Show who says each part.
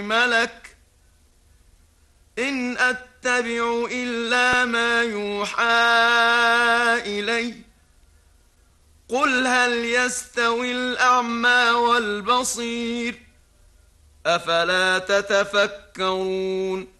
Speaker 1: ملك إن أتبع إلا ما يوحى إلي قل هل يستوي الأعمى والبصير أفلا تتفكرون